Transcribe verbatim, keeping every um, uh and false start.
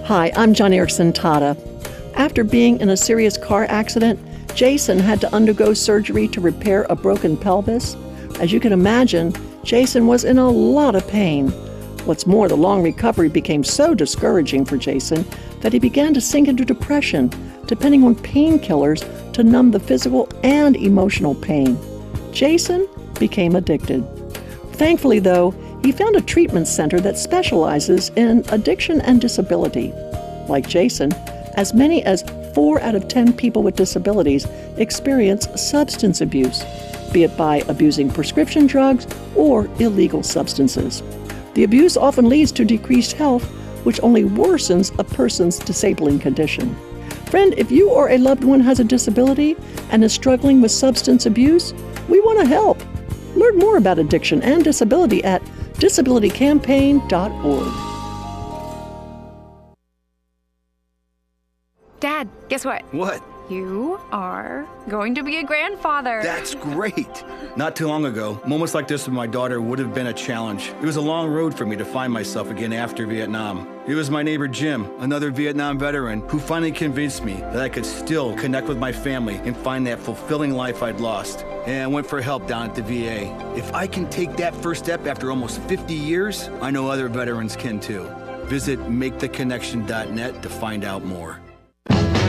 Hi, I'm John Erickson Tata. After being in a serious car accident, Jason had to undergo surgery to repair a broken pelvis. As you can imagine, Jason was in a lot of pain. What's more, the long recovery became so discouraging for Jason that he began to sink into depression, depending on painkillers to numb the physical and emotional pain. Jason became addicted. Thankfully, though, he found a treatment center that specializes in addiction and disability. Like Jason, as many as four out of ten people with disabilities experience substance abuse, be it by abusing prescription drugs or illegal substances. The abuse often leads to decreased health, which only worsens a person's disabling condition. Friend, if you or a loved one has a disability and is struggling with substance abuse, we want to help. Learn more about addiction and disability at disability campaign dot org. Dad, guess what? What? You are going to be a grandfather. That's great. Not too long ago, moments like this with my daughter would have been a challenge. It was a long road for me to find myself again after Vietnam. It was my neighbor Jim, another Vietnam veteran, who finally convinced me that I could still connect with my family and find that fulfilling life I'd lost. And I went for help down at the V A. If I can take that first step after almost fifty years, I know other veterans can too. Visit make the connection dot net to find out more.